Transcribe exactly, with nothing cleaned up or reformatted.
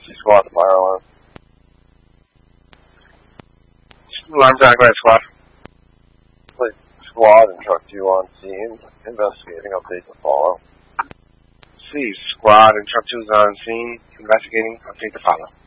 C squad to fire alarm. Alarm back, right squad. Please, squad and truck two on scene. Investigating, update to follow. C, squad and truck two is on scene. Investigating, update to follow.